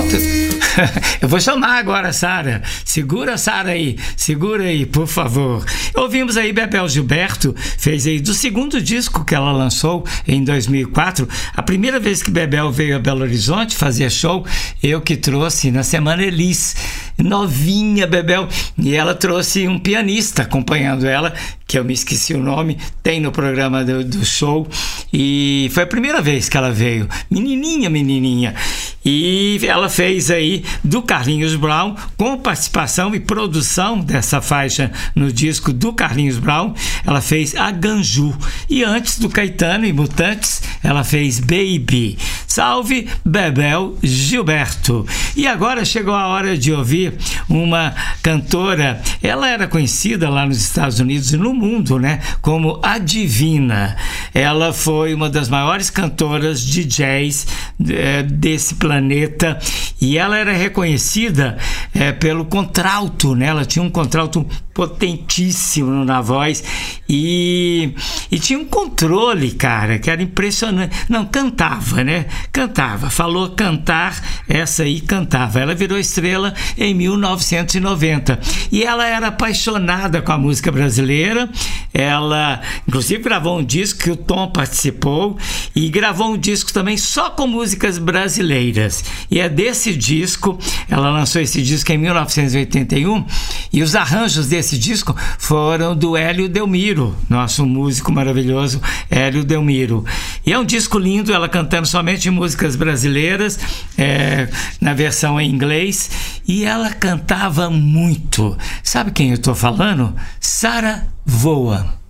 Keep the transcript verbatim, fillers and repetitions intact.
volta. Eu vou chamar agora a Sara. Segura, Sara, aí. Segura aí, por favor. Ouvimos aí Bebel Gilberto, fez aí do segundo disco que ela lançou em dois mil e quatro. A primeira vez que Bebel veio a Belo Horizonte fazer show, eu que trouxe na Semana Elis. Novinha, Bebel. E ela trouxe um pianista acompanhando ela, que eu me esqueci o nome, tem no programa do, do show. E foi a primeira vez que ela veio. Menininha, menininha. E ela fez aí do Carlinhos Brown, com participação e produção dessa faixa no disco do Carlinhos Brown, ela fez a Ganju. E antes do Caetano e Mutantes, ela fez Baby. Salve Bebel Gilberto. E agora chegou a hora de ouvir uma cantora. Ela era conhecida lá nos Estados Unidos e no mundo, né, como a Divina. Ela foi uma das maiores cantoras de jazz é, desse planeta, e ela era reconhecida é, pelo contralto, né? Ela tinha um contralto potentíssimo na voz e, e tinha um controle, cara, que era impressionante. Não, cantava, né? Cantava, falou cantar, essa aí cantava. Ela virou estrela em mil novecentos e noventa e ela era apaixonada com a música brasileira. Ela, inclusive, gravou um disco que o Tom participou e gravou um disco também só com músicas brasileiras. E é desse disco, ela lançou esse disco em mil novecentos e oitenta e um e os arranjos desse disco foram do Hélio Delmiro, nosso músico maravilhoso Hélio Delmiro. E é um disco lindo, ela cantando somente músicas brasileiras, é, na versão em inglês, e ela cantava muito. Sabe quem eu estou falando? Sara Voa.